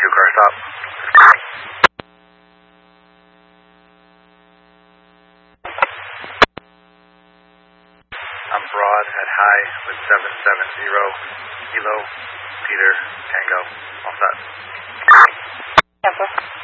2-car stop. I'm broad at high with 770, Kilo, Peter, Tango, all set. Temple.